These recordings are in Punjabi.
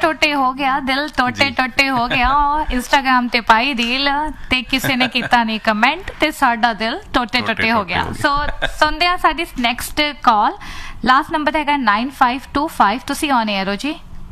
ਟੋਟੇ ਹੋ ਗਿਆ, ਦਿਲ ਟੋਟੇ ਟੋਟੇ ਹੋ ਗਿਆ। ਇੰਸਟਾਗ੍ਰਾਮ ਤੇ ਪਾਈ ਰੀਲ ਤੇ ਕਿਸੇ ਨੇ ਕੀਤਾ ਨਹੀਂ ਕਮੈਂਟ ਤੇ ਸਾਡਾ ਦਿਲ ਟੋਟੇ ਟੋਟੇ ਹੋ ਗਿਆ। ਸੋ ਸੁਣਦੇ ਆ ਸਾਡੀ ਨੈਕਸਟ ਕਾਲ। ਲਾਸਟ ਨੰਬਰ ਹੈਗਾ 9525। ਤੁਸੀਂ ਔਨ 에ਅਰ ਹੋ ਜੀ।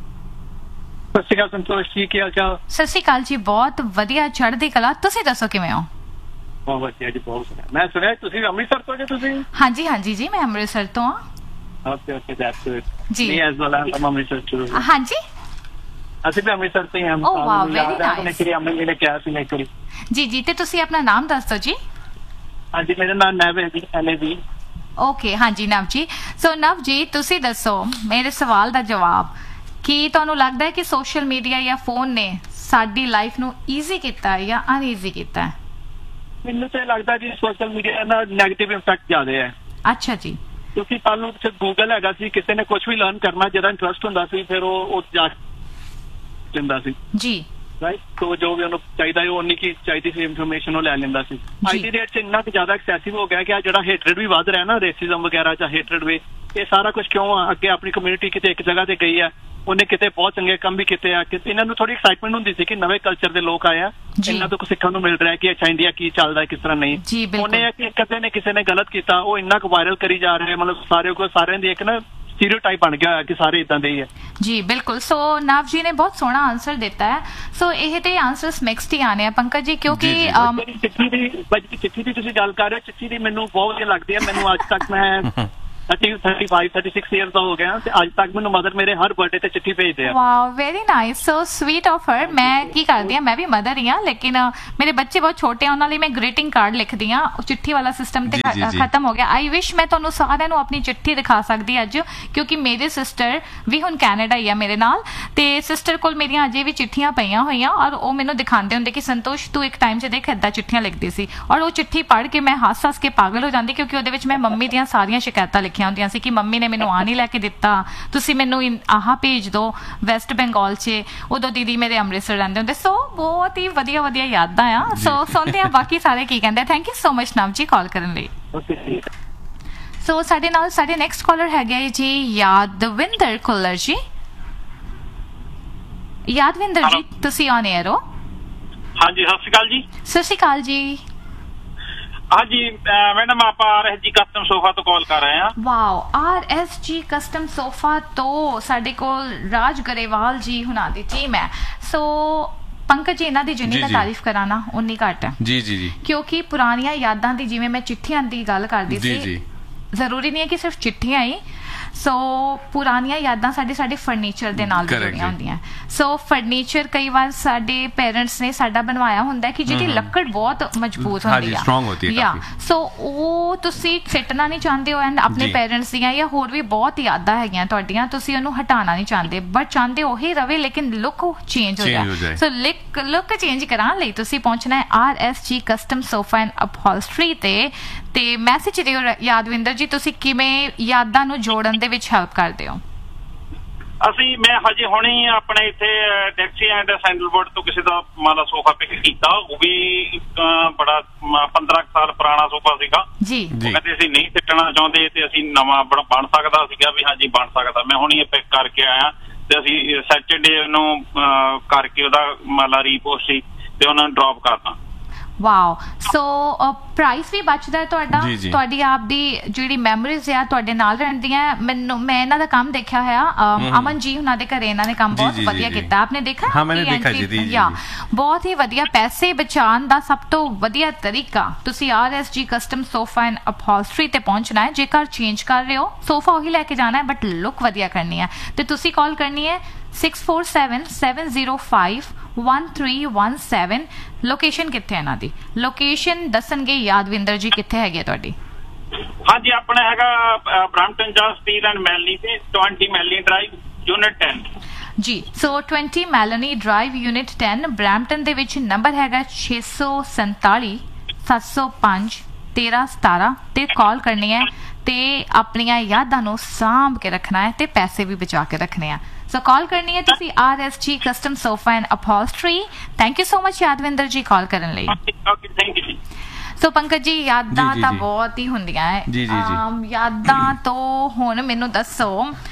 ਸਤਿ ਸ਼੍ਰੀ ਅਕਾਲ ਸੰਤੋਸ਼ ਜੀ, ਕੀ ਹਾਲ ਚਾਲ? ਸਤਿ ਸ਼੍ਰੀ ਅਕਾਲ ਜੀ, ਬਹੁਤ ਵਧੀਆ, ਚੜ੍ਹਦੀ ਕਲਾ। ਤੁਸੀਂ ਦੱਸੋ ਕਿਵੇਂ ਹੋ? ਬਹੁਤ ਵਧੀਆ ਜੀ, ਬਹੁਤ ਵਧੀਆ। ਮੈਂ ਸੁਣਿਆ ਤੁਸੀਂ ਅੰਮ੍ਰਿਤਸਰ ਤੋਂ ਜੀ? ਤੁਸੀਂ? ਹਾਂਜੀ ਹਾਂਜੀ ਜੀ, ਮੈਂ ਅੰਮ੍ਰਿਤਸਰ ਤੋਂ ਹਾਂ। ਓਕੇ ਓਕੇ, ਦੈਟਸ ਗੁੱਡ ਜੀ। ਮੈਂ ਐਸ ਵੈਲ ਆਮ ਅੰਮ੍ਰਿਤਸਰ ਤੋਂ। ਹਾਂਜੀ, ਅਸੀਂ ਵੀ ਅੰਮ੍ਰਿਤਸਰ ਤੋਂ ਹੀ ਹਾਂ। ਓ ਵਾਓ, ਵੈਰੀ ਨਾਈਸ। ਮੈंने ਕਿਹਾ ਸੀ ਇੱਕ ਵਾਰੀ। ਜੀ ਜੀ, ਤੇ ਤੁਸੀਂ ਆਪਣਾ ਨਾਮ ਦੱਸ ਦਿਓ ਜੀ। ਹਾਂਜੀ, ਮੇਰਾ ਨਾਮ ਨਵ ਹੈ ਜੀ, LAB। ਓਕੇ, ਹਾਂਜੀ ਨਵ ਜੀ। ਸੋ ਨਵ ਜੀ, ਤੁਸੀਂ ਦੱਸੋ ਮੇਰੇ ਸਵਾਲ ਦਾ ਜਵਾਬ। ਕੀ ਤੁਹਾਨੂੰ ਲੱਗਦਾ ਹੈ ਕਿ ਸੋਸ਼ਲ ਮੀਡੀਆ ਜਾਂ ਫੋਨ ਨੇ ਸਾਡੀ ਲਾਈਫ ਨੂੰ ਈਜ਼ੀ ਕੀਤਾ ਹੈ ਜਾਂ ਅਨਈਜ਼ੀ ਕੀਤਾ ਹੈ? ਮੈਨੂੰ ਤਾਂ ਲੱਗਦਾ ਜੀ ਸੋਸ਼ਲ ਮੀਡੀਆ ਦਾ ਨੈਗੇਟਿਵ ਇੰਪੈਕਟ ਜ਼ਿਆਦਾ ਹੈ। ਅੱਛਾ ਜੀ। ਕਿਉਂਕਿ ਸਾਨੂੰ ਗੂਗਲ ਹੈਗਾ ਸੀ, ਕਿਸੇ ਨੇ ਕੁਝ ਵੀ ਲਰਨ ਕਰਨਾ, ਜਿਹਦਾ ਇੰਟਰਸਟ ਹੁੰਦਾ ਸੀ ਫਿਰ ਉਹ ਜਾ ਲੈਂਦਾ ਸੀ ਜੀ, ਰਾਈਟ। ਸੋ ਜੋ ਵੀ ਉਹਨੂੰ ਚਾਹੀਦਾ ਉਹ ਉਨੀ ਕੀ ਚਾਹੀਦੀ ਸੀ ਇਨਫੋਰਮੇਸ਼ਨ ਉਹ ਲੈ ਲੈਂਦਾ ਸੀ। ਅੱਜ ਦੀ ਡੇਟ 'ਚ ਇੰਨਾ ਕੁ ਜ਼ਿਆਦਾ ਐਕਸੈਸਿਵ ਹੋ ਗਿਆ ਕਿ ਆ ਜਿਹੜਾ ਹੇਟਰਡ ਵੀ ਵੱਧ ਰਿਹਾ ਨਾ, ਰੇਸਿਜ਼ਮ ਵਗੈਰਾ ਜਾਂ ਹੇਟਰਡ ਵੀ, ਇਹ ਸਾਰਾ ਕੁਝ ਕਿਉਂ ਆ? ਅੱਗੇ ਆਪਣੀ ਕਮਿਊਨਿਟੀ ਕਿਤੇ ਇੱਕ ਜਗ੍ਹਾ ਤੇ ਗਈ ਆ, ਉਹਨੇ ਕਿਤੇ ਬਹੁਤ ਚੰਗੇ ਕੰਮ ਵੀ ਕੀਤੇ ਆ, ਕਿ ਇਹਨਾਂ ਨੂੰ ਥੋੜੀ ਐਕਸਾਈਟਮੈਂਟ ਹੁੰਦੀ ਸੀ ਕਿ ਨਵੇਂ ਕਲਚਰ ਦੇ ਲੋਕ ਆਏ ਆ, ਇਹਨਾਂ ਤੋਂ ਕੁਝ ਸਿੱਖਣ ਨੂੰ ਮਿਲ ਰਿਹਾ ਕਿ ਅੱਛਾ ਇੰਡੀਆ ਕੀ ਚੱਲਦਾ, ਕਿਸ ਤਰ੍ਹਾਂ ਨਹੀਂ। ਉਹਨੇ ਕਿਸੇ ਨੇ ਗਲਤ ਕੀਤਾ, ਉਹ ਇੰਨਾ ਕੁ ਵਾਇਰਲ ਕਰੀ ਜਾ ਰਿਹਾ, ਮਤਲਬ ਸਾਰਿਆਂ ਦੀ ਇੱਕ ਨਾ ਸਟੀਰੀਓਟਾਈਪ ਬਣ ਗਿਆ ਕਿ ਸਾਰੇ ਇਦਾਂ ਦੇ ਹੀ ਹੈ। ਜੀ ਬਿਲਕੁਲ। ਸੋ ਨਵ ਜੀ ਨੇ ਬਹੁਤ ਸੋਹਣਾ ਆਨਸਰ ਦਿੱਤਾ ਹੈ। ਸੋ ਇਹ ਤੇ ਆਨਸਰਸ ਮਿਕਸਡ ਹੀ ਆਨੇ ਆ ਪੰਕਜ ਜੀ, ਕਿਉਂਕਿ ਚਿੱਠੀ ਦੀ ਤੁਸੀਂ ਗੱਲ ਕਰ ਰਹੇ ਹੋ, ਚਿੱਠੀ ਦੀ ਮੈਨੂੰ ਬਹੁਤ ਵਧੀਆ ਲੱਗਦੀ ਹੈ। ਮੈਨੂੰ ਅੱਜ ਤੱਕ ਮੈਂ 36 ਇਅਰਸ ਦਾ ਹੋ ਗਿਆ ਤੇ ਅੱਜ ਤੱਕ ਮੈਨੂੰ ਮਦਰ ਮੇਰੇ ਹਰ ਬਰਥਡੇ ਤੇ ਚਿੱਠੀ ਭੇਜਦੇ ਆ। Wow, very nice, so sweet of her. ਮੈਂ ਕੀ ਕਰਦੀ ਆ, ਮੈਂ ਵੀ ਮਦਰ ਹੀ ਆ, ਲੇਕਿਨ ਮੇਰੇ ਬੱਚੇ ਬਹੁਤ ਛੋਟੇ ਆ, ਉਹਨਾਂ ਲਈ ਮੈਂ ਗ੍ਰੀਟਿੰਗ ਕਾਰਡ ਲਿਖਦੀ ਆ। ਚਿੱਠੀ ਵਾਲਾ ਸਿਸਟਮ ਤੇ ਖਤਮ ਹੋ ਗਿਆ। ਆਈ ਵਿਸ਼ ਮੈਂ ਤੁਹਾਨੂੰ ਸਾਰਿਆਂ ਨੂੰ ਆਪਣੀ ਚਿੱਠੀ ਦਿਖਾ ਸਕਦੀ ਅੱਜ, ਕਿਉਂਕਿ ਮੇਰੇ ਸਿਸਟਰ ਵੀ ਹੁਣ ਕੈਨੇਡਾ ਹੀ ਆ ਮੇਰੇ ਨਾਲ, ਤੇ ਸਿਸਟਰ ਕੋਲ ਮੇਰੀਆਂ ਅਜੇ ਵੀ ਚਿੱਠੀਆਂ ਪਈਆਂ ਹੋਈਆਂ, ਔਰ ਉਹ ਮੈਨੂੰ ਦਿਖਾਉਂਦੇ ਹੁੰਦੇ ਕਿ ਸੰਤੋਸ਼ ਤੂੰ ਇੱਕ ਟਾਈਮ 'ਚ ਦੇਖ ਏਦਾਂ ਚਿੱਠੀਆਂ ਲਿਖਦੀ ਸੀ। ਔਰ ਉਹ ਚਿੱਠੀ ਪੜ੍ਹ ਕੇ ਮੈਂ ਹੱਸ ਕੇ ਪਾਗਲ ਹੋ ਜਾਂਦੀ, ਕਿਉਂਕਿ ਉਹਦੇ ਵਿੱਚ ਮੈਂ ਮੰਮੀ ਦੀਆਂ ਸਾਰੀਆਂ ਸ਼ਿਕਾਇਤਾਂ ਲਿਖੀਆਂ ਹੁੰਦੀਆਂ ਸੀ ਕਿ ਮੰਮੀ ਨੇ ਮੈਨੂੰ ਆ ਨਹੀਂ ਲੈ ਕੇ ਦਿੱਤਾ, ਤੁਸੀਂ ਮੈਨੂੰ ਆਹ ਭੇਜ ਦਿਓ ਵੈਸਟ ਬੰਗਾਲ 'ਚ, ਉਦੋਂ ਦੀਦੀ ਮੇਰੇ ਅੰਮ੍ਰਿਤਸਰ ਰਹਿੰਦੇ ਹੁੰਦੇ। ਸੋ ਬਹੁਤ ਹੀ ਵਧੀਆ ਵਧੀਆ ਯਾਦਾਂ ਆ। ਸੋ ਸੁਣਦੇ ਆ ਬਾਕੀ ਸਾਰੇ ਕੀ ਕਹਿੰਦੇ। ਥੈਂਕ ਯੂ ਸੋ ਮਚ ਨਵ ਜੀ ਕਾਲ ਕਰਨ ਲਈ। ਸੋ ਸਾਡੇ ਨਾਲ ਸਾਡੇ ਨੈਕਸਟ ਕਾਲਰ ਹੈਗੇ ਜੀ ਯਾਦਵਿੰਦਰ ਕੁੱਲਰ ਜੀ। ਯਾਦਵਿੰਦਰ ਜੀ, ਤੁਸੀਂ ਔਨ 에ਅਰ ਹੋ। ਹਾਂਜੀ, ਸਤਿ ਸ਼੍ਰੀ ਅਕਾਲ ਜੀ। ਸਤਿ ਸ਼੍ਰੀ ਅਕਾਲ ਜੀ। ਹਾਂਜੀ ਮੈਡਮ, ਆਪਾਂ RSG ਕਸਟਮ ਸੋਫਾ ਤੋਂ ਕਾਲ ਕਰ ਰਹੇ ਹਾਂ। ਵਾਓ, RSG ਕਸਟਮ ਸੋਫਾ ਤੋਂ ਸਾਡੇ ਕੋਲ ਰਾਜ ਗਰੇਵਾਲ ਜੀ ਹੁਣਾਂ ਦੀ ਟੀਮ ਹੈ। ਸੋ ਪੰਕਜ ਜੀ, ਇਹਨਾਂ ਦੀ ਜਿੰਨੀ ਮੈਂ ਤਾਰੀਫ ਕਰਾਂ ਨਾ ਉਨੀ ਘੱਟ ਹੈ। ਜੀ ਜੀ ਜੀ, ਕਿਉਂਕਿ ਪੁਰਾਣੀਆਂ ਯਾਦਾਂ ਦੀ, ਜਿਵੇਂ ਮੈਂ ਚਿੱਠੀਆਂ ਦੀ ਗੱਲ ਕਰਦੀ ਸੀ, ਜ਼ਰੂਰੀ ਨਹੀਂ ਹੈ ਕਿ ਸਿਰਫ ਚਿੱਠੀਆਂ ਹੀ। ਸੋ ਪੁਰਾਣੀਆਂ ਯਾਦਾਂ ਸਾਡੇ ਫਰਨੀਚਰ ਦੇ ਨਾਲ ਜੁੜੀਆਂ ਹੁੰਦੀਆਂ। ਸੋ ਫਰਨੀਚਰ ਕਈ ਵਾਰ ਸਾਡੇ ਪੇਰੈਂਟਸ ਨੇ ਸਾਡਾ ਬਣਵਾਇਆ ਹੁੰਦਾ ਕਿ ਜਿਹਦੀ ਲੱਕੜ ਬਹੁਤ ਮਜ਼ਬੂਤ ਹੁੰਦੀ ਆ, ਸੋ ਉਹ ਤੁਸੀਂ ਸਿੱਟਣਾ ਨਹੀਂ ਚਾਹੁੰਦੇ ਹੋ, ਐਂਡ ਆਪਣੇ ਪੇਰੈਂਟਸ ਦੀਆਂ ਜਾਂ ਹੋਰ ਵੀ ਬਹੁਤ ਯਾਦਾਂ ਹੈਗੀਆਂ ਤੁਹਾਡੀਆਂ, ਤੁਸੀਂ ਉਹਨੂੰ ਹਟਾਉਣਾ ਨਹੀਂ ਚਾਹੁੰਦੇ, ਬਟ ਚਾਹੁੰਦੇ ਉਹੀ ਰਵੇ ਲੇਕਿਨ ਲੁੱਕ ਚੇਂਜ ਹੋ ਜਾਏ। ਸੋ ਲੁੱਕ ਚੇਂਜ ਕਰਾਉਣ ਲਈ ਤੁਸੀਂ ਪਹੁੰਚਣਾ ਹੈ RSG ਕਸਟਮ ਸੋਫਾ ਐਂਡ ਅਪਹੋਲਸਟਰੀ ਤੇ ਮੈਸੇਜ ਦਿਓ ਯਾਦਵਿੰਦਰ ਜੀ, ਤੁਸੀਂ ਕਿਵੇਂ ਯਾਦਾਂ ਨੂੰ ਜੋੜਨ ਦੇ ਵਿੱਚ ਹੈਲਪ ਕਰਦੇ ਹੋ? ਮੈਂ ਹਜੇ ਹੁਣੇ ਆਪਣੇ ਇੱਥੇ ਟੈਕਸੀ ਐਂਡ ਸੈਂਡਲਵੁੱਡ ਤੋਂ ਕਿਸੇ ਦਾ ਮਾਲਾ ਸੋਫਾ ਪਿਕ ਕੀਤਾ, ਉਹ ਵੀ ਬੜਾ 15 ਸਾਲ ਪੁਰਾਣਾ ਸੋਫਾ ਸੀਗਾ ਜੀ। ਕਹਿੰਦੇ ਅਸੀਂ ਨਹੀਂ ਸਿੱਟਣਾ ਚਾਹੁੰਦੇ ਤੇ ਅਸੀਂ ਨਵਾਂ ਬਣ ਸਕਦਾ ਸੀਗਾ, ਵੀ ਹਾਂਜੀ ਬਣ ਸਕਦਾ। ਮੈਂ ਹੁਣੇ ਪਿਕ ਕਰਕੇ ਆਇਆ ਤੇ ਅਸੀਂ ਸੈਟਰਡੇ ਨੂੰ ਕਰਕੇ ਉਹਦਾ ਮਾਲਾ ਰੀਪੋਸਟ ਸੀ ਤੇ ਉਹਨਾਂ ਨੂੰ ਡ੍ਰੌਪ ਕਰਨਾ। ਵਾਓ, ਸੋ ਪ੍ਰਾਈਸ ਵੀ ਬਚਦਾ ਹੈ ਤੁਹਾਡਾ, ਤੁਹਾਡੀ ਆਪ ਦੀ ਜਿਹੜੀ ਮੈਮਰੀਜ਼ ਆ ਤੁਹਾਡੇ ਨਾਲ ਰਹਿੰਦੀਆਂ। ਮੈਂ ਇਹਨਾਂ ਦਾ ਕੰਮ ਦੇਖਿਆ ਹੋਇਆ, ਅਮਨ ਜੀ ਉਹਨਾਂ ਦੇ ਘਰੇ ਇਹਨਾਂ ਨੇ ਕੰਮ ਬਹੁਤ ਵਧੀਆ ਕੀਤਾ। ਆਪਨੇ ਦੇਖਾ? ਹਾਂ, ਮੈंने देखा जी। ਬਹੁਤ ਹੀ ਵਧੀਆ। ਪੈਸੇ ਬਚਾਉਣ ਦਾ ਸਭ ਤੋਂ ਵਧੀਆ ਤਰੀਕਾ, ਤੁਸੀਂ RSG ਕਸਟਮ ਸੋਫਾ ਐਂਡ ਅਪਹੋਲਸਟਰੀ ਤੇ ਪਹੁੰਚਣਾ ਹੈ। ਜੇਕਰ ਚੇਂਜ ਕਰ ਰਹੇ ਹੋ, ਸੋਫਾ ਉਹੀ ਲੈ ਕੇ ਜਾਣਾ ਹੈ ਬਟ ਲੁੱਕ ਵਧੀਆ ਕਰਨੀ ਹੈ, ਤੇ ਤੁਸੀਂ ਕਾਲ ਕਰਨੀ ਹੈ 6477051317। ਲੋਕੇਸ਼ਨ ਕਿੱਥੇ ਹੈ ਇਹਨਾਂ ਦੀ? ਲੋਕੇਸ਼ਨ ਦੱਸਣਗੇ ਯਾਦਵਿੰਦਰ ਜੀ ਕਿੱਥੇ ਹੈਗੀ ਤੁਹਾਡੀ? ਹਾਂਜੀ, ਆਪਣਾ ਹੈਗਾ ਬ੍ਰੈਂਪਟਨ ਜਾਂ ਸਟੀਲ ਐਂਡ ਮੈਲਨੀ ਤੇ 20 ਮੈਲਨੀ ਡਰਾਈਵ ਯੂਨਿਟ 10 ਜੀ। ਸੋ 20 ਮੈਲਨੀ ਡਰਾਈਵ ਯੂਨਿਟ 10 ਬ੍ਰੈਂਪਟਨ ਦੇ ਵਿੱਚ। ਨੰਬਰ ਹੈਗਾ 647 705 1317 ਤੇ ਕਾਲ ਕਰਨੀ ਹੈ ਤੇ ਆਪਣੀਆਂ ਯਾਦਾਂ ਨੂੰ ਸਾਂਭ ਕੇ ਰੱਖਣਾ ਹੈ ਤੇ ਪੈਸੇ ਵੀ ਬਚਾ ਕੇ ਰੱਖਣੇ ਆ। ਸੋ ਕਾਲ ਕਰਨੀ ਹੈ ਤੁਸੀਂ RSG custom sofa and ਅਪਹੋਲਸਟਰੀ। Thank you so much Yadvinder ਜੀ ਕਾਲ ਕਰਨ ਲਈ। ਸੋ ਪੰਕਜ ਜੀ ਯਾਦਾਂ ਤਾਂ ਬਹੁਤ ਹੀ ਹੁੰਦੀਆਂ ਹੈ। ਯਾਦਾਂ ਤੋਂ ਹੁਣ ਮੈਨੂੰ ਦੱਸੋ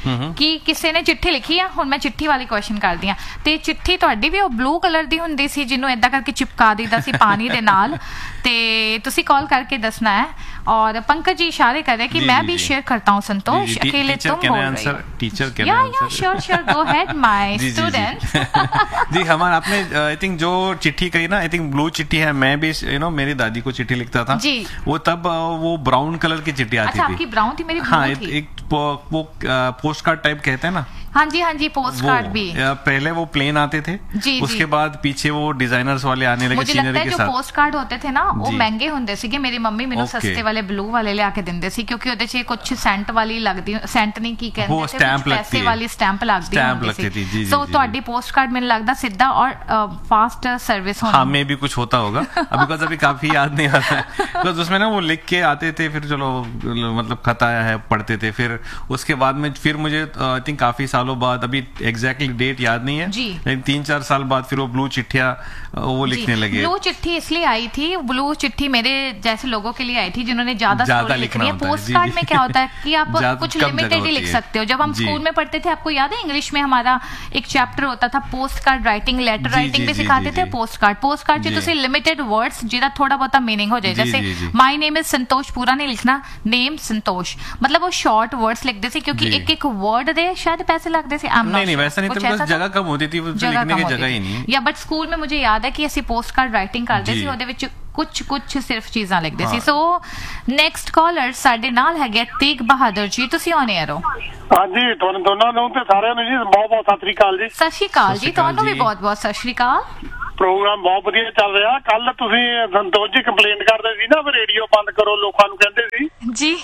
ਕਿ ਕਿਸੇ ਨੇ ਚਿੱਠੀ ਲਿਖੀ ਆ, ਹੁਣ ਮੈਂ ਚਿੱਠੀ ਵਾਲੀ ਕੁਐਸਚਨ ਕਰਦੀ ਆ, ਤੇ ਚਿੱਠੀ ਤੁਹਾਡੀ ਵੀ ਉਹ ਬਲੂ ਕਲਰ ਦੀ ਹੁੰਦੀ ਸੀ ਜਿਹਨੂੰ ਏਦਾਂ ਕਰਕੇ ਚਿਪਕਾ ਦਿੱਤਾ ਸੀ ਪਾਣੀ ਦੇ ਨਾਲ, ਤੇ ਤੁਸੀਂ कॉल करके दसना है। और पंकज जी इशारे कर रहे हैं कि मैं भी शेयर करता हूँ संतोष, अकेले तुम बोल रही हो। Teacher sure go ahead my student. जी हमारा आपने आई थिंक जो चिट्ठी कही ना, आई थिंक ब्लू चिट्ठी है। मैं भी मेरी दादी को चिट्ठी लिखता था जी, वो तब वो ब्राउन कलर की चिट्ठी आती थी। आपकी ब्राउन थी, मेरी हाँ, एक वो पोस्ट कार्ड टाइप कहते हैं ना। हाँ जी पोस्ट कार्ड भी पहले वो प्लेन आते थे जी, उसके बाद पीछे वो डिजाइनर्स वाले आने लगे सीनरी के साथ। जो पोस्ट कार्ड होते थे ना वो महंगे होंगे सीगे। मेरी मम्मी मेनू सस्ते वाले ब्लू वाले लिया के दिंदे सी, क्योंकि ਉਹਦੇ 'ਚ ਕੁਝ ਸੈਂਟ ਵਾਲੀ ਲੱਗਦੀ, ਸੈਂਟ ਨਹੀਂ ਕੀ ਕਹਿੰਦੇ ਤੇ ਕੁਝ ਪੈਸੇ ਵਾਲੀ ਸਟੈਂਪ ਲੱਗਦੀ ਸੀ। ਸੋ ਤੁਹਾਡੀ पोस्ट कार्ड ਮੈਨੂੰ ਲੱਗਦਾ ਸਿੱਧਾ और फास्ट सर्विस होना। हाँ, में भी कुछ होता होगा बिकॉज अभी काफी याद नहीं आता है। बिकॉज उसमें ना वो लिख के आते थे, फिर चलो मतलब खत आया है पढ़ते थे। फिर उसके बाद में फिर मुझे आई थिंक काफी सालों बाद, अभी एग्जैक्टली डेट याद नहीं है, लेकिन 3-4 साल बाद फिर वो ब्लू चिट्ठियां वो लिखने लगे। ब्लू चिट्ठी इसलिए आई थी, ब्लू चिट्ठी मेरे जैसे लोगों के लिए आई थी जिन्होंने ज्यादा लिखनी है। पोस्ट कार्ड में क्या होता है कि आप कुछ लिमिटेड ही लिख सकते हो। जब हम स्कूल में पढ़ते थे, आपको याद है इंग्लिश में हमारा एक चैप्टर होता था post card writing, letter writing भी सिखाते थे। पोस्ट कार्ड च तुसी लिमिटेड वर्ड्स जिहदा थोड़ा बहुत मीनिंग हो जाए, जैसे माय नेम इज संतोष, पूरा नहीं लिखना, नेम संतोष, मतलब वो शॉर्ट वर्ड्स लिखते थे क्योंकि एक वर्ड दे शायद पैसे लगते थे। नहीं वैसा नहीं था, बस जगह कम होती थी, लिखने की जगह ही नहीं। या बट स्कूल में मुझे याद है कि ਅਸੀਂ पोस्ट कार्ड राइटिंग करते ਸੀ, ਉਹਦੇ ਵਿੱਚ ਕੁਝ ਸਿਰਫ ਚੀਜ਼ਾਂ ਲਿਖਦੇ ਸੀ। ਸੋ ਨੈਕਸਟ ਕਾਲਰ ਸਾਡੇ ਨਾਲ ਹੈਗੇ ਤੇਗ ਬਹਾਦਰ ਜੀ, ਤੁਸੀਂ ਔਨ 에ਅਰ ਹੋ। ਹਾਂਜੀ, ਤੁਹਾਨੂੰ ਦੋਨਾਂ ਨੂੰ ਤੇ ਸਾਰਿਆਂ ਨੂੰ ਜੀ ਬਹੁਤ ਬਹੁਤ ਸਤਿ ਸ੍ਰੀ ਅਕਾਲ ਜੀ। ਸਤਿ ਸ੍ਰੀ ਅਕਾਲ ਜੀ, ਤੁਹਾਨੂੰ ਵੀ ਬਹੁਤ ਬਹੁਤ ਸਤਿ ਸ੍ਰੀ ਅਕਾਲ। ਪ੍ਰੋਗਰਾਮ ਬਹੁਤ ਵਧੀਆ ਚੱਲ ਰਿਹਾ। ਕੱਲ ਤੁਸੀਂ ਸੰਤੋਸ਼ ਜੀ ਕੰਪਲੇਂਟ ਕਰਦੇ ਸੀ ਨਾ ਵੀ ਰੇਡੀਓ ਬੰਦ ਕਰੋ, ਲੋਕਾਂ ਨੂੰ ਕਹਿੰਦੇ ਸੀ ਜੀ।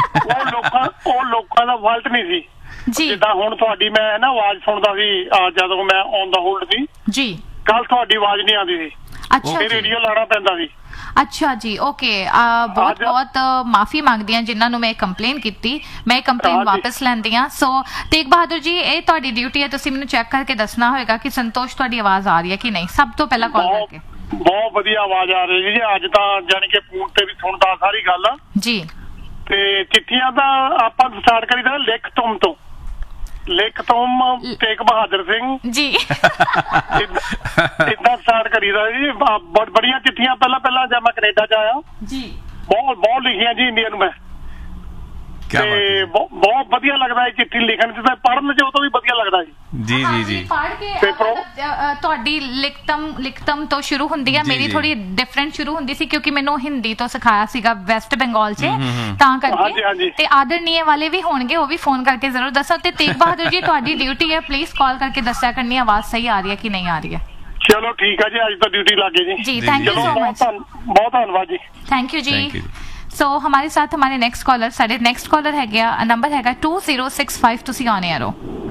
ਉਹ ਲੋਕਾਂ ਦਾ ਫਾਲਟ ਨਹੀਂ ਸੀ ਜੀ। ਜਿੱਦਾਂ ਹੁਣ ਤੁਹਾਡੀ ਮੈਂ ਨਾ ਆਵਾਜ਼ ਸੁਣਦਾ ਸੀ ਜਦੋਂ ਮੈਂ ਔਨ ਦਾ ਹੋਲਡ ਸੀ ਜੀ, ਕੱਲ ਤੁਹਾਡੀ ਆਵਾਜ਼ ਨਹੀਂ ਆਉਂਦੀ ਸੀ। ਅੱਛਾ, ਰੇਡੀਓ ਲਾਣਾ ਪੈਂਦਾ ਸੀ। ਅੱਛਾ ਜੀ, ਓਕੇ। ਬਹੁਤ ਬਹੁਤ ਮਾਫੀ ਮੰਗਦੀ ਹਾਂ ਜਿਨ੍ਹਾਂ ਨੂੰ ਮੈਂ ਕੰਪਲੇਨ ਕੀਤੀ। ਮੈਂ ਕੰਪਲੇਨ ਵਾਪਸ ਲੈਂਦੀ ਹਾਂ। ਸੋ ਤੇਗ ਬਹਾਦਰ ਜੀ, ਇਹ ਤੁਹਾਡੀ ਡਿਊਟੀ ਹੈ, ਤੁਸੀਂ ਮੈਨੂੰ ਚੈੱਕ ਕਰਕੇ ਦੱਸਣਾ ਹੋਏਗਾ ਕਿ ਸੰਤੋਸ਼ ਤੁਹਾਡੀ ਆਵਾਜ਼ ਆ ਰਹੀ ਹੈ ਕਿ ਨਹੀਂ, ਸਭ ਤੋਂ ਪਹਿਲਾਂ ਕਾਲ ਕਰਕੇ। ਬਹੁਤ ਵਧੀਆ ਆਵਾਜ਼ ਆ ਰਹੀ ਜੀ ਅੱਜ ਤਾਂ, ਜਾਨੀ ਕਿ ਫੋਨ ਤੇ ਵੀ ਸੁਣਦਾ ਸਾਰੀ ਗੱਲ ਜੀ। ਤੇ ਚਿੱਠੀਆਂ ਤਾਂ ਆਪਾਂ ਸਟਾਰਟ ਕਰੀਦਾ ਲਿਖ ਤੁਮ ਤੋਂ, ਲਿਖ ਤੁਮ ਤੇਗ ਬਹਾਦਰ ਸਿੰਘ ਜੀ, ਇਦਾਂ ਸਟਾਰਟ ਕਰੀਦਾ ਜੀ। ਬੜੀਆਂ ਚਿੱਠੀਆਂ ਪਹਿਲਾਂ ਜਦ ਮੈਂ ਕੈਨੇਡਾ ਚ ਆਇਆ ਜੀ, ਬਹੁਤ ਲਿਖੀਆਂ ਜੀ ਇੰਡੀਆ ਨੂੰ ਮੈਂ, ਤੇ ਬਹੁਤ ਵਧੀਆ ਲੱਗਦਾ ਹੈ ਚਿੱਠੀ ਲਿਖਣ ਚ, ਤੇ ਪੜ੍ਹਨ ਚ ਉਹ ਤੋਂ ਵੀ ਵਧੀਆ ਲੱਗਦਾ ਜੀ। ਜੀ ਪੜ੍ਹ ਕੇ ਤੁਹਾਡੀ ਲਿਖਤਮ ਤੋਂ ਸ਼ੁਰੂ ਹੁੰਦੀ ਹੈ, ਮੇਰੀ ਥੋੜੀ ਡਿਫਰੈਂਟ ਸ਼ੁਰੂ ਹੁੰਦੀ ਸੀ ਕਿਉਂਕਿ ਮੈਨੂੰ ਹਿੰਦੀ ਤੋਂ ਸਿਖਾਇਆ ਸੀਗਾ ਵੈਸਟ ਬੰਗਾਲ 'ਚ, ਤਾਂ ਕਰਕੇ। ਤੇ ਆਦਰਨੀਏ ਵਾਲੇ ਵੀ ਹੋਣਗੇ, ਉਹ ਵੀ ਫੋਨ ਕਰਕੇ ਜ਼ਰੂਰ ਦੱਸੋ। ਤੇ ਤੇਗ ਬਹਾਦਰ ਜੀ, ਤੁਹਾਡੀ ਡਿਊਟੀ ਹੈ, ਪਲੀਜ਼ ਕਾਲ ਕਰਕੇ ਦੱਸਿਆ ਕਰਨੀ ਆਵਾਜ਼ ਸਹੀ ਆ ਰਹੀ ਹੈ ਕਿ ਨਹੀਂ ਆ ਰਹੀ ਹੈ। ਚਲੋ ਠੀਕ ਹੈ ਜੀ, ਅੱਜ ਤਾਂ ਡਿਊਟੀ ਲੱਗ ਗਈ ਜੀ। थैंक यू सो मच, बहुत धन्यवाद जी। थैंक यू जी। सो हमारे साथ हमारे नेक्स्ट कॉलर, साढ़े नेक्स्ट कॉलर है गया, नंबर हैगा 2065, तुसी ऑन एयर हो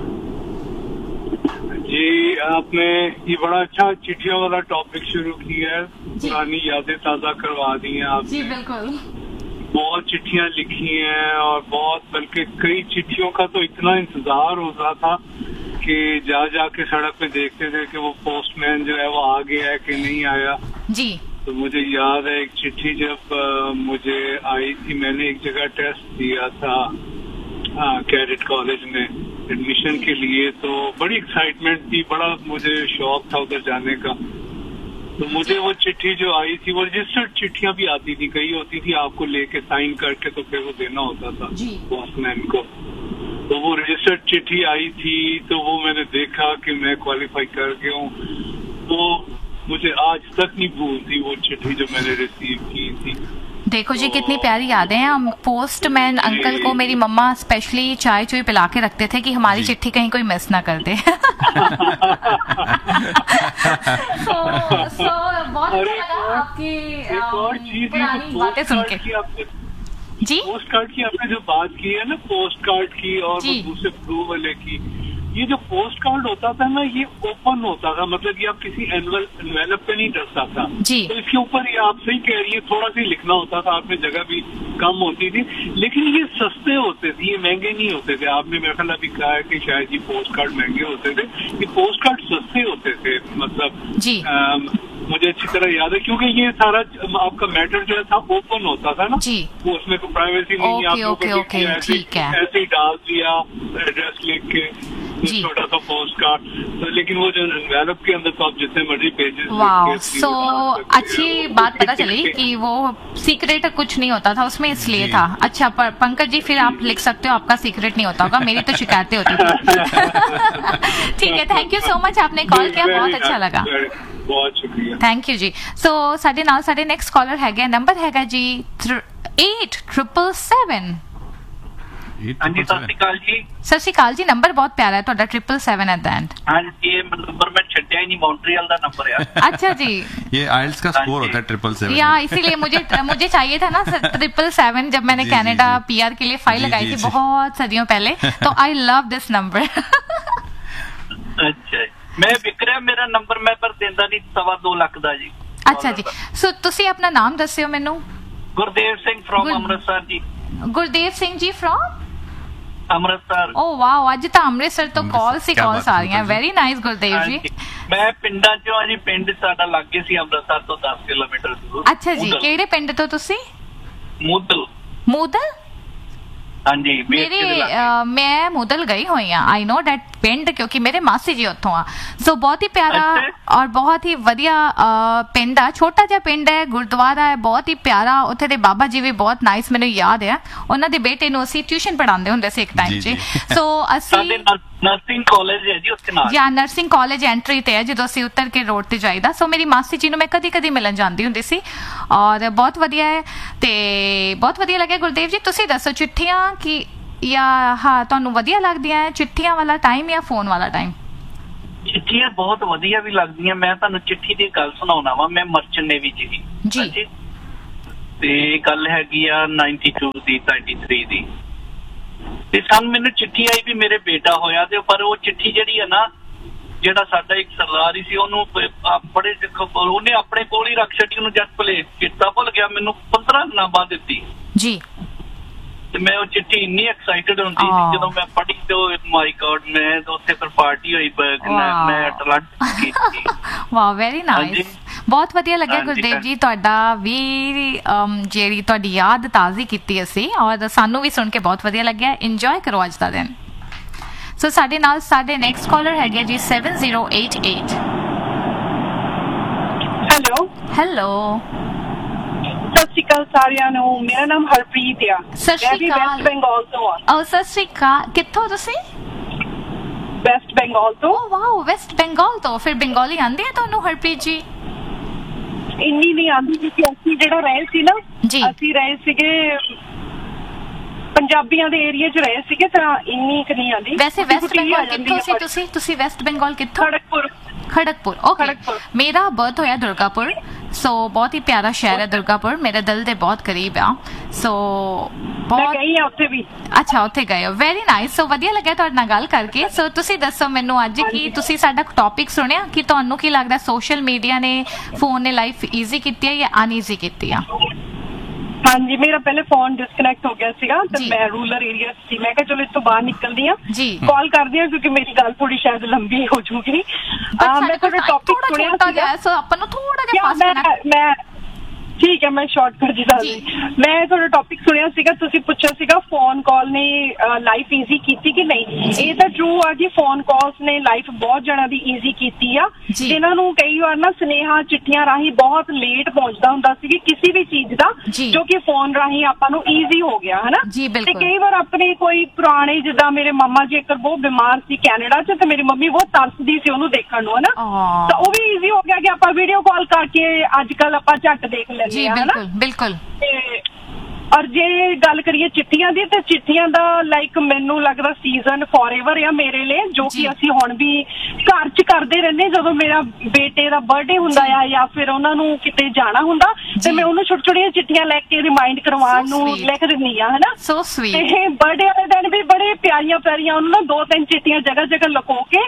जी। आपने ये बड़ा अच्छा चिट्ठियों वाला टॉपिक शुरू किया है, पुरानी यादें ताज़ा करवा दी हैं आपने जी। बिल्कुल, बहुत चिट्ठियां लिखी हैं और बहुत, बल्कि कई चिट्ठियों का तो इतना इंतजार होता था कि जाके सड़क पे देखते थे कि वो पोस्टमैन जो है वो आ गया है कि नहीं आया जी। तो मुझे याद है एक चिट्ठी जब मुझे आई थी, मैंने एक जगह टेस्ट दिया था कैडेट कॉलेज में एडमिशन के लिए, तो बड़ी एक्साइटमेंट थी, बड़ा मुझे शौक था उधर जाने का। तो मुझे वो चिट्ठी जो आई थी, वो रजिस्टर्ड चिट्ठियां भी आती थी, कई होती थी आपको लेके साइन करके तो फिर वो देना होता था पोस्टमैन को। तो वो रजिस्टर्ड चिट्ठी आई थी, तो वो मैंने देखा कि मैं क्वालिफाई कर गया हूँ। तो मुझे आज तक नहीं भूलती वो चिट्ठी जो मैंने रिसीव की थी। देखो जी, कितनी प्यारी यादें हैं। हम पोस्टमैन अंकल को मेरी मम्मा स्पेशली चाय चुई पिला के रखते थे कि हमारी चिट्ठी कहीं कोई मिस ना कर दे। बहुत लगा आपकी पुरानी बातें सुन के जी। पोस्ट कार्ड की आपने जो बात की है ना, पोस्ट कार्ड की और दूसरे ब्लू वाले की, ये जो पोस्ट कार्ड होता था ना, ये ओपन होता था, मतलब ये आप किसी एनवेलप पे नहीं डरता था जी। तो इसके ऊपर ये आप सही कह रही है, थोड़ा सा लिखना होता था, आप में जगह भी कम होती थी, लेकिन ये सस्ते होते थे, ये महंगे नहीं होते थे। आपने मेरे ख्याल अभी कहा है कि शायद ये पोस्ट कार्ड महंगे होते थे, ये पोस्ट कार्ड सस्ते होते थे, मतलब जी। मुझे अच्छी तरह याद है, क्योंकि ये सारा आपका मैटर जो था ओपन होता था ना जी, वो उसमें कोई प्राइवेसी नहीं है, ऐसे ही डाल दिया एड्रेस लिख के छोटा सा पोस्ट कार्ड, तो लेकिन वो जो एनवेलप के अंदर तो आप जितने मर्जी पेजेस। वाह, सो अच्छी बात पता चली कि वो सीक्रेट कुछ नहीं होता था उसमें, इसलिए था। अच्छा पंकज जी, फिर आप लिख सकते हो, आपका सीक्रेट नहीं होता होगा, मेरी तो शिकायतें होती थी। ठीक है, थैंक यू सो मच, आपने कॉल किया, बहुत अच्छा लगा, बहुत शुक्रिया, थैंक यू जी। सो ਸਾਡੇ ਨਾਲ ਸਾਡੇ ਨੈਕਸਟ ਕਾਲਰ ਹੈਗਾ, ਨੰਬਰ ਹੈਗਾ ਜੀ 8777। ਹਾਂਜੀ, ਸਤਿ ਸ਼੍ਰੀ ਅਕਾਲ ਜੀ। ਸਤਿ ਸ਼੍ਰੀ ਅਕਾਲ ਜੀ, ਨੰਬਰ ਬਹੁਤ ਪਿਆਰਾ ਹੈ ਤੁਹਾਡਾ 777 ਐਟ ਦ ਐਂਡ। ਹਾਂਜੀ, ਇਹ ਨੰਬਰ मैं छड्या ही नहीं, मॉन्ट्रियल का नंबर है। अच्छा जी, ये आइल्स का स्कोर होता है 777। या इसीलिए मुझे चाहिए था ना 777 जब मैंने कनाडा पीआर के लिए फाइल लगाई थी बहुत सदियों पहले, तो आई लव दिस नंबर। अच्छा, मैं विक्रम, मेरा नंबर मैं पर देंदा नहीं, 2.25 लाख ਦਾ ਜੀ। अच्छा जी, सो ਤੁਸੀਂ ਆਪਣਾ ਨਾਮ ਦੱਸਿਓ ਮੈਨੂੰ। ਗੁਰਦੇਵ ਸਿੰਘ ਫਰੋਮ ਅੰਮ੍ਰਿਤਸਰ ਜੀ। Gurdev Singh ji from Amritsar. O wow, ਅੱਜ ਤਾਂ ਅੰਮ੍ਰਿਤਸਰ ਤੋਂ ਕਾਲਸ ਆ ਰਹੀਆਂ, ਵੈਰੀ ਨਾਈਸ ਗੁਰਦੇਵ ਜੀ। ਮੈਂ ਪਿੰਡਾਂ ਚੋਂ ਆ ਜੀ, ਪਿੰਡ ਸਾਡਾ ਲਾਗੇ ਸੀ ਅੰਮ੍ਰਿਤਸਰ ਤੋਂ 10 ਕਿਲੋਮੀਟਰ ਦੂਰ। ਅੱਛਾ ਜੀ, ਕਿਹੜੇ ਪਿੰਡ ਤੋਂ ਤੁਸੀਂ? ਮੂਦਲ। ਹਾਂਜੀ, ਮੈਂ ਮੂਦਲ ਗਈ ਹੋਈ ਆ, ਆਈ ਨੋ ਡੈਟ ਪਿੰਡ, ਕਿਉਂਕਿ ਮੇਰੇ ਮਾਸੀ ਜੀ ਉੱਥੋਂ ਆ। ਸੋ ਬਹੁਤ ਹੀ ਪਿਆਰਾ ਔਰ ਬਹੁਤ ਹੀ ਵਧੀਆ ਪਿੰਡ ਆ, ਛੋਟਾ ਜਿਹਾ ਪਿੰਡ ਹੈ, ਗੁਰਦੁਆਰਾ ਹੈ, ਬਹੁਤ ਹੀ ਪਿਆਰਾ, ਉੱਥੇ ਦੇ ਬਾਬਾ ਜੀ ਵੀ ਬਹੁਤ ਨਾਈਸ, ਮੈਨੂੰ ਯਾਦ ਹੈ, ਉਹਨਾਂ ਦੇ ਬੇਟੇ ਨੂੰ ਅਸੀਂ ਟਿਊਸ਼ਨ ਪੜ੍ਹਾਉਂਦੇ ਹੁੰਦੇ ਸੀ ਇੱਕ ਟਾਈਮ 'ਚ। ਸੋ ਅਸੀਂ ਨਰਸਿੰਗ ਕਾਲਜ ਹੈ ਜੀ ਉੱਥੇ ਨਾਲ, ਜਾਂ ਨਰਸਿੰਗ ਕਾਲਜ ਐਂਟਰੀ ਤੇ ਹੈ, ਜਦੋਂ ਅਸੀਂ ਉਤਰ ਕੇ ਰੋਡ ਤੇ ਜਾਈਦਾ। ਸੋ ਮੇਰੀ ਮਾਸੀ ਜੀ ਨੂੰ ਮੈਂ ਕਦੀ ਮਿਲਣ ਜਾਂਦੀ ਹੁੰਦੀ ਸੀ, ਔਰ ਬਹੁਤ ਵਧੀਆ ਹੈ ਤੇ ਬਹੁਤ ਵਧੀਆ ਲੱਗਿਆ। ਗੁਰਦੇਵ ਜੀ, ਤੁਸੀਂ ਦੱਸੋ, ਚਿੱਠੀਆਂ ਕਿ ਜਾਂ ਹਾਂ ਤੁਹਾਨੂੰ ਵਧੀਆ ਲੱਗਦੀਆਂ ਹੈ ਚਿੱਠੀਆਂ ਵਾਲਾ ਟਾਈਮ ਜਾਂ ਫੋਨ ਵਾਲਾ ਟਾਈਮ? ਚਿੱਠੀਆਂ ਬਹੁਤ ਵਧੀਆ ਵੀ ਲੱਗਦੀਆਂ। ਮੈਂ ਤੁਹਾਨੂੰ ਚਿੱਠੀ ਦੀ ਗੱਲ ਸੁਣਾਉਣਾ ਵਾ, ਮੈਂ ਮਰਚੈਂਟ ਨੇਵੀ ਜੀ ਜੀ, ਤੇ ਗੱਲ ਹੈਗੀ ਆ 93 ਦੀ, ਤੇ ਮੈਨੂੰ ਚਿੱਠੀ ਆਈ ਵੀ ਮੇਰੇ ਬੇਟਾ ਹੋਇਆ, ਤੇ ਪਰ ਉਹ ਚਿੱਠੀ ਜਿਹੜੀ ਹੈ ਨਾ, ਜਿਹੜਾ ਸਾਡਾ ਇੱਕ ਸਰਦਾਰ ਸੀ, ਉਹਨੂੰ ਬੜੇ ਉਹਨੇ ਆਪਣੇ ਕੋਲ ਹੀ ਰੱਖ ਛੱਡੀ, ਉਹਨੂੰ ਜਦ ਭਲੇ ਚਿੱਤਾ ਭੁੱਲ ਗਿਆ, ਮੈਨੂੰ 15 ਦਿਨਾਂ ਬਾਅਦ ਦਿੱਤੀ ਜੀ। ਤੇ ਮੈਂ ਉਹ ਚਿੱਠੀ ਇੰਨੀ ਐਕਸਾਈਟਡ ਹੁੰਦੀ ਸੀ ਜਦੋਂ ਮੈਂ ਪੜ੍ਹੀ, ਤੇ ਮਾਈ ਗॉड, ਮੈਂ ਉੱਥੇ ਫਿਰ ਪਾਰਟੀ ਹੋਈ, ਮੈਂ ਟੋਰਾਂਟੋ ਕੀਤੀ। ਵਾਹ, ਵੈਰੀ ਨਾਈਸ, ਬਹੁਤ ਵਧੀਆ ਲੱਗਿਆ ਗੁਰਦੇਵ ਜੀ, ਤੁਹਾਡਾ ਵੀ ਜਿਹੜੀ ਤੁਹਾਡੀ ਯਾਦ ਤਾਜ਼ੀ ਕੀਤੀ ਅਸੀਂ, ਔਰ ਸਾਨੂੰ ਵੀ ਸੁਣ ਕੇ ਬਹੁਤ ਵਧੀਆ ਲੱਗਿਆ। ਇੰਜੋਏ ਕਰੋ ਅੱਜ ਦਾ ਦਿਨ। ਸੋ ਸਾਡੇ ਨਾਲ ਸਾਡੇ ਨੈਕਸਟ ਕਾਲਰ ਹੈਗੇ ਜੀ 7088। ਹੈਲੋ, ਸਤਿ ਸ਼੍ਰੀ ਅਕਾਲ ਸਾਰਿਆਂ ਨੂੰ, ਮੇਰਾ ਨਾਮ ਹਰਪ੍ਰੀਤ ਆ, ਸਤਿ ਸ਼੍ਰੀ ਅਕਾਲ। ਵੈਸਟ ਬੰਗਾਲ ਤੋਂ ਆ। ਸਤਿ ਸ਼੍ਰੀ ਅਕਾਲ, ਕਿੱਥੋਂ ਤੁਸੀਂ? ਵੈਸਟ ਬੰਗਾਲ ਤੋਂ। ਓ ਵਾਓ, ਵੈਸਟ ਬੰਗਾਲ ਤੋਂ, ਫਿਰ ਬੰਗਾਲੀ ਆਂਦੀ ਹੈ ਤੁਹਾਨੂੰ ਹਰਪ੍ਰੀਤ ਜੀ? ਇੰਨੀ ਨਹੀਂ ਆਂਦੀ, ਕਿਉਂਕਿ ਅਸੀਂ ਜਿਹੜਾ ਰਹੇ ਸੀ ਨਾ, ਅਸੀਂ ਰਹੇ ਸੀਗੇ ਪੰਜਾਬੀਆਂ ਦੇ ਏਰੀਆ 'ਚ ਰਹੇ ਸੀਗੇ, ਤਾਂ ਇੰਨੀ ਕੁ ਨਹੀਂ ਆਂਦੀ। ਵੈਸੇ ਵੈਸਟ ਬੰਗਾਲ ਕਿੱਥੋਂ ਸੀ ਤੁਸੀਂ ਵੈਸਟ ਬੰਗਾਲ ਕਿੱਥੋਂ? ਖੜਗਪੁਰ। ਓਕੇ, ਮੇਰਾ ਬਰਥ ਹੋਇਆ ਦੁਰਗਾਪੁਰ, ਸੋ ਬਹੁਤ ਹੀ ਪਿਆਰਾ ਸ਼ਹਿਰ ਹੈ ਦੁਰਗਾਪੁਰ, ਮੇਰੇ ਦਿਲ ਦੇ ਬਹੁਤ ਕਰੀਬ ਆ। ਸੋ ਬਹੁਤ ਗਈ ਆ ਉੱਥੇ ਵੀ। ਅੱਛਾ, ਉੱਥੇ ਗਏ ਹੋ, ਵੈਰੀ ਨਾਈਸ। ਸੋ ਵਧੀਆ ਲੱਗਿਆ ਤੁਹਾਡੇ ਨਾਲ ਗੱਲ ਕਰਕੇ। ਸੋ ਤੁਸੀਂ ਦੱਸੋ ਮੈਨੂੰ ਅੱਜ ਕੀ ਤੁਸੀਂ ਸਾਡਾ ਟੌਪਿਕ ਸੁਣਿਆ, ਕਿ ਤੁਹਾਨੂੰ ਕੀ ਲੱਗਦਾ ਸੋਸ਼ਲ ਮੀਡੀਆ ਨੇ, ਫੋਨ ਨੇ ਲਾਈਫ ਈਜ਼ੀ ਕੀਤੀ ਹੈ ਜਾਂ ਅਨਈਜ਼ੀ ਕੀਤੀ ਆ? ਹਾਂਜੀ, ਮੇਰਾ ਪਹਿਲੇ ਫੋਨ ਡਿਸਕਨੈਕਟ ਹੋ ਗਿਆ ਸੀਗਾ, ਤੇ ਮੈਂ ਰੂਰਲ ਏਰੀਆ ਸੀ, ਮੈਂ ਕਿਹਾ ਚਲੋ ਇਸ ਤੋਂ ਬਾਹਰ ਨਿਕਲਦੀ ਆ, ਕਾਲ ਕਰਦੀ ਆ, ਕਿਉਂਕਿ ਮੇਰੀ ਗੱਲ ਥੋੜੀ ਸ਼ਾਇਦ ਲੰਬੀ ਹੋ ਜੂਗੀ। ਮੈਂ ਤੁਹਾਡਾ ਟੌਪਿਕ ਸੁਣਿਆ ਸੀਗਾ, ਆਪਾਂ ਨੂੰ ਥੋੜਾ ਜਿਹਾ ਫਾਸਟ ਮੈਂ ਠੀਕ ਹੈ, ਮੈਂ ਸ਼ਾਰਟ ਕਰ ਦਿੱਤੀ। ਮੈਂ ਤੁਹਾਡਾ ਟੌਪਿਕ ਸੁਣਿਆ ਸੀਗਾ, ਤੁਸੀਂ ਪੁੱਛਿਆ ਸੀਗਾ ਫੋਨ ਕਾਲ ਨੇ ਲਾਈਫ ਈਜ਼ੀ ਕੀਤੀ ਕਿ ਨਹੀਂ। ਇਹ ਤਾਂ ਟਰੂ ਆ ਜੀ, ਫੋਨ ਕਾਲਸ ਨੇ ਲਾਈਫ ਬਹੁਤ ਜਣਾਂ ਦੀ ਈਜ਼ੀ ਕੀਤੀ ਆ, ਜਿਨ੍ਹਾਂ ਨੂੰ ਕਈ ਵਾਰ ਨਾ ਸੁਨੇਹਾ ਚਿੱਠੀਆਂ ਰਾਹੀਂ ਬਹੁਤ ਲੇਟ ਪਹੁੰਚਦਾ ਹੁੰਦਾ ਸੀ ਕਿਸੇ ਵੀ ਚੀਜ਼ ਦਾ, ਜੋ ਕਿ ਫੋਨ ਰਾਹੀਂ ਆਪਾਂ ਨੂੰ ਈਜ਼ੀ ਹੋ ਗਿਆ, ਹਨਾ। ਤੇ ਕਈ ਵਾਰ ਆਪਣੇ ਕੋਈ ਪੁਰਾਣੇ, ਜਿੱਦਾਂ ਮੇਰੇ ਮਾਮਾ ਜੀ ਇੱਕ ਬਹੁਤ ਬਿਮਾਰ ਸੀ ਕੈਨੇਡਾ 'ਚ, ਤੇ ਮੇਰੀ ਮੰਮੀ ਬਹੁਤ ਤਰਸਦੀ ਸੀ ਉਹਨੂੰ ਦੇਖਣ ਨੂੰ, ਹਨਾ, ਤਾਂ ਉਹ ਵੀ ਈਜ਼ੀ ਹੋ ਗਿਆ ਕਿ ਆਪਾਂ ਵੀਡੀਓ ਕਾਲ ਕਰਕੇ ਅੱਜ ਕੱਲ ਆਪਾਂ ਝੱਟ ਦੇਖ ਲੈਂਦੇ ਜੀ। ਬਿਲਕੁਲ। ਔਰ ਜੇ ਗੱਲ ਕਰੀਏ ਚਿੱਠੀਆਂ ਦੀ, ਤੇ ਚਿੱਠੀਆਂ ਦਾ ਲਾਈਕ ਮੈਨੂੰ ਲੱਗਦਾ ਸੀਜ਼ਨ ਫੋਰਐਵਰ ਆ ਮੇਰੇ ਲਈ, ਜੋ ਕਿ ਅਸੀਂ ਹੁਣ ਵੀ ਘਰ 'ਚ ਕਰਦੇ ਰਹਿੰਦੇ। ਜਦੋਂ ਮੇਰਾ ਬੇਟੇ ਦਾ ਬਰਥਡੇ ਹੁੰਦਾ ਆ ਜਾਂ ਫਿਰ ਉਹਨਾਂ ਨੂੰ ਕਿਤੇ ਜਾਣਾ ਹੁੰਦਾ, ਤੇ ਮੈਂ ਉਹਨੂੰ ਛੋਟੀ ਛੋਟੀਆਂ ਚਿੱਠੀਆਂ ਲੈ ਕੇ ਰਿਮਾਈਂਡ ਕਰਵਾਉਣ ਨੂੰ ਲਿਖ ਦਿੰਦੀ ਆ, ਹਨਾ। ਤੇ ਬਰਥਡੇ ਵਾਲੇ ਦਿਨ ਵੀ ਬੜੇ ਪਿਆਰੀਆਂ ਉਹਨੂੰ ਨਾ 2-3 ਚਿੱਠੀਆਂ ਜਗ੍ਹਾ ਲੁਕੋ ਕੇ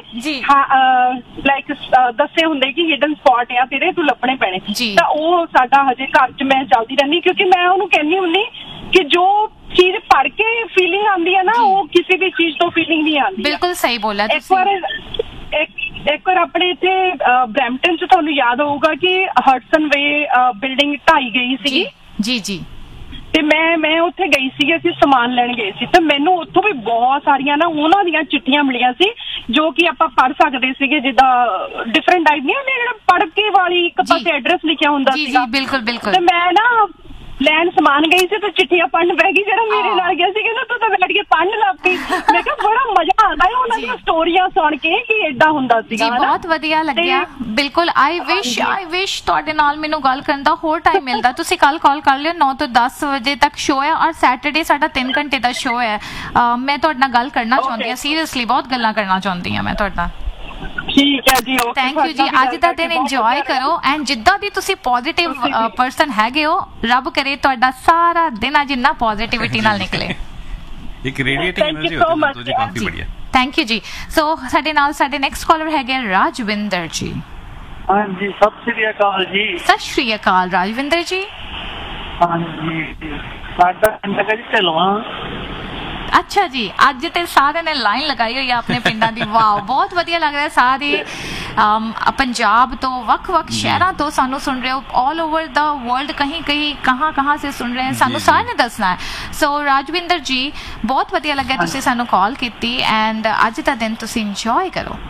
ਲਾਈਕ ਦੱਸੇ ਹੁੰਦੇ ਕਿ ਹਿਡਨ ਸਪੌਟ ਆ ਤੇਰੇ, ਤੂੰ ਲੱਭਣੇ ਪੈਣੇ। ਤਾਂ ਉਹ ਸਾਡਾ ਹਜੇ ਘਰ 'ਚ ਮੈਂ ਚੱਲਦੀ ਰਹਿੰਦੀ, ਕਿਉਂਕਿ ਮੈਂ ਉਹਨੂੰ ਕਹਿੰਦੀ ਹੁੰਦੀ ਕਿ ਜੋ ਚੀਜ਼ ਪੜ੍ਹ ਕੇ ਫੀਲਿੰਗ ਆਉਂਦੀ ਹੈ ਨਾ, ਉਹ ਕਿਸੇ ਵੀ ਚੀਜ਼ ਤੋਂ ਫੀਲਿੰਗ ਨਹੀਂ ਆਉਂਦੀ। ਬਿਲਕੁਲ ਸਹੀ ਬੋਲਿਆ ਤੁਸੀਂ। ਇੱਕ ਵਾਰ ਆਪਣੇ ਇੱਥੇ ਬਰੈਂਪਟਨ ਚ ਤੁਹਾਨੂੰ ਯਾਦ ਹੋਊਗਾ ਕਿ ਹਡਸਨ ਵੇ ਬਿਲਡਿੰਗ ਢਾਈ ਗਈ ਸੀਗੀ। ਜੀ ਜੀ। ਤੇ ਮੈਂ ਉੱਥੇ ਗਈ ਸੀ, ਅਸੀਂ ਸਮਾਨ ਲੈਣ ਗਏ ਸੀ ਤੇ ਮੈਨੂੰ ਉੱਥੋਂ ਵੀ ਬਹੁਤ ਸਾਰੀਆਂ ਨਾ ਉਹਨਾਂ ਦੀਆਂ ਚਿੱਠੀਆਂ ਮਿਲੀਆਂ ਸੀ ਜੋ ਕਿ ਆਪਾਂ ਪੜ੍ਹ ਸਕਦੇ ਸੀਗੇ, ਜਿੱਦਾਂ ਡਿਫਰੈਂਟ ਟਾਈਪ ਦੀਆਂ ਜਿਹੜਾ ਪੜ੍ਹ ਕੇ ਵਾਲੀ ਇੱਕ ਪਾਸੇ ਐਡਰੈਸ ਲਿਖਿਆ ਹੁੰਦਾ ਸੀਗਾ। ਬਿਲਕੁਲ ਬਿਲਕੁਲ। ਤੇ ਮੈਂ ਨਾ ਲੈਣ ਸਮਾਨ ਗਈ ਸੀ ਤੇ ਚਿੱਠੀਆਂ ਪੜ੍ਹਨ ਬਹਿ ਗਈ। ਜਿਹੜਾ ਮੇਰੇ ਨਾਲ ਗਿਆ ਸੀ ਕਹਿੰਦਾ ਤੂੰ ਤਾਂ ਬੈਠ ਕੇ ਪੜ੍ਹਨ ਲੱਗ ਪਈ। ਮੈਂ ਕਿਹਾ ਬੜਾ ਮਜ਼ਾ ਆਉਂਦਾ ਹੈ ਉਹਨਾਂ ਦੀਆਂ ਸਟੋਰੀਆਂ ਸੁਣ ਕੇ ਕਿ ਏਦਾਂ ਹੁੰਦਾ ਸੀਗਾ। ਬਹੁਤ ਵਧੀਆ ਲੱਗਿਆ। ਬਿਲਕੁਲ ਆਈ ਵਿਸ਼ ਤੁਹਾਡੇ ਨਾਲ ਮੈਨੂੰ ਗੱਲ ਕਰਨ ਦਾ ਹੋਰ ਟਾਈਮ ਮਿਲਦਾ। ਤੁਸੀਂ ਕੱਲ ਕਾਲ ਕਰ ਲਿਓ, 9 ਤੋਂ 10 ਵਜੇ ਤੱਕ ਸ਼ੋਅ ਹੈ ਔਰ ਸੈਟਰਡੇ ਸਾਡਾ 3 ਘੰਟੇ ਦਾ ਸ਼ੋਅ ਹੈ। ਮੈਂ ਤੁਹਾਡੇ ਨਾਲ ਗੱਲ ਕਰਨਾ ਚਾਹੁੰਦੀ ਹਾਂ, ਸੀਰੀਅਸਲੀ ਬਹੁਤ ਗੱਲਾਂ ਕਰਨਾ ਚਾਹੁੰਦੀ ਹਾਂ ਮੈਂ ਤੁਹਾਡੇ ਨਾਲ। ਠੀਕ ਹੈ ਜੀ, ਓਕੇ, ਥੈਂਕ ਯੂ ਜੀ। ਅੱਜ ਦਾ ਦਿਨ ਇੰਜੋਏ ਕਰੋ ਐਂਡ ਜਿੱਦਾਂ ਦੀ ਤੁਸੀਂ ਪੋਜ਼ਿਟਿਵ ਪਰਸਨ ਹੈਗੇ ਹੋ, ਰੱਬ ਕਰੇ ਤੁਹਾਡਾ ਸਾਰਾ ਦਿਨ ਅੱਜ ਇੰਨਾ ਪੋਜ਼ਿਟਿਵਿਟੀ ਨਾਲ ਨਿਕਲੇ। ਇੱਕ ਰੇਡੀਏਟਿੰਗ એનર્ਜੀ ਹੁੰਦੀ ਹੈ ਜੀ, ਕਾਫੀ ਵਧੀਆ। ਥੈਂਕ ਯੂ ਜੀ। ਸੋ ਸਾਡੇ ਨਾਲ ਸਾਡੇ ਨੈਕਸਟ ਕਾਲਰ ਹੈਗੇ ਰਾਜਵਿੰਦਰ ਜੀ। ਹਾਂਜੀ, ਸਤਿ ਸ੍ਰੀ ਅਕਾਲ ਜੀ। ਸਤਿ ਸ਼੍ਰੀ ਅਕਾਲ ਰਾਜਵਿੰਦਰ ਜੀ। ਹਾਂਜੀ, ਸਾਡਾ ਪਿੰਡ ਹੈ ਜੀ ਢਿਲਵਾਂ। ਅੱਛਾ ਜੀ, ਅੱਜ ਤੇ ਸਾਰਿਆਂ ਨੇ ਲਾਈਨ ਲਗਾਈ ਹੋਈ ਆ ਆਪਣੇ ਪਿੰਡਾਂ ਦੀ। ਵਾਓ, ਬਹੁਤ ਵਧੀਆ ਲੱਗ ਰਿਹਾ। ਸਾਰੇ पंजाब तो वक्-वक् शहरों तो सानू सुन रहे हो, ऑल ओवर द वर्ल्ड कहीं कहाँ से सुन रहे हैं, सानू सारे ने दसना है। सो राजविंदर जी, बहुत वधिया लग्या तुसीं सानू कॉल कीती एंड अज दा दिन तुसीं इंजॉय करो।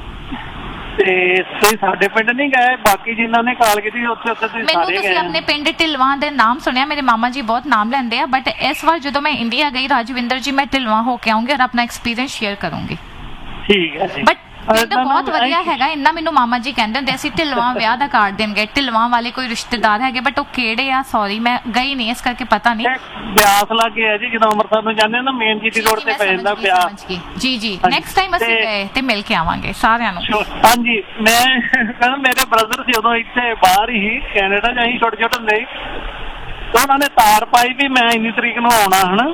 ਸਾਡੇ ਪਿੰਡ ਨਹੀਂ ਗਏ, ਬਾਕੀ ਜਿਨ੍ਹਾਂ ਨੇ ਕਾਲ ਕੀਤੀ ਉੱਥੇ ਤੁਸੀਂ ਸਾਰੇ ਗਏ। ਤੁਸੀਂ ਆਪਣੇ ਪਿੰਡ ਢਿਲਵਾਂ ਦੇ ਨਾਮ ਸੁਣਿਆ, ਮੇਰੇ ਮਾਮਾ ਜੀ ਬਹੁਤ ਨਾਮ ਲੈਂਦੇ ਆ, ਬਟ ਇਸ ਵਾਰ ਜਦੋਂ ਮੈਂ ਇੰਡੀਆ ਗਈ ਰਾਜਵਿੰਦਰ ਜੀ, ਮੈਂ ਢਿਲਵਾਂ ਹੋ ਕੇ ਆਉਂਗੀ ਔਰ ਆਪਣਾ ਐਕਸਪੀਰੀਅੰਸ ਸ਼ੇਅਰ ਕਰੂੰਗੀ। ਠੀਕ ਹੈ ਜੀ। ਬਟ ਪਿੰਡ ਬਹੁਤ ਵਧੀਆ ਹੈਗਾ, ਇੰਨਾ ਮੈਨੂੰ ਮਾਮਾ ਜੀ ਕਹਿੰਦੇ ਹੁੰਦੇ ਸੀ ਢਿਲਵਾਂ ਵਿਆਹ ਦਾ ਕਾਰਡ ਦੇਣ ਗਏ, ਢਿਲਵਾਂ ਵਾਲੇ ਕੋਈ ਰਿਸ਼ਤੇਦਾਰ ਹੈਗੇ, ਬਟ ਉਹ ਕਿਹੜੇ ਆ ਸੌਰੀ ਮੈਂ ਗਈ ਨਹੀਂ ਇਸ ਕਰਕੇ ਪਤਾ ਨਹੀਂ। ਬਿਆਸ ਲੱਗੇ ਹੈ ਜੀ, ਜਦੋਂ ਅੰਮ੍ਰਿਤਸਰ ਨੂੰ ਜਾਂਦੇ ਨਾ ਮੇਨ ਜੀਟੀ ਰੋਡ ਤੇ ਪੈ ਜਾਂਦਾ ਬਿਆਸ। ਜੀ ਜੀ, ਨੈਕਸਟ ਟਾਈਮ ਅਸੀਂ ਗਏ ਤੇ ਮਿਲ ਕੇ ਆਵਾਂਗੇ ਸਾਰਿਆਂ ਨੂੰ। ਹਾਂਜੀ, ਮੈਂ ਕਹਿੰਦਾ ਮੇਰੇ ਬ੍ਰਦਰ ਸੀ ਉਦੋਂ ਇੱਥੇ ਬਾਹਰ ਹੀ ਕੈਨੇਡਾ ਚ, ਅਸੀਂ ਛੋਟੇ ਛੋਟੇ ਹੁੰਦੇ, ਉਹਨਾਂ ਨੇ ਤਾਰ ਪਾਈ ਵੀ ਮੈਂ ਇੰਨੀ ਤਰੀਕ ਨੂੰ ਆਉਣਾ ਹਨਾ।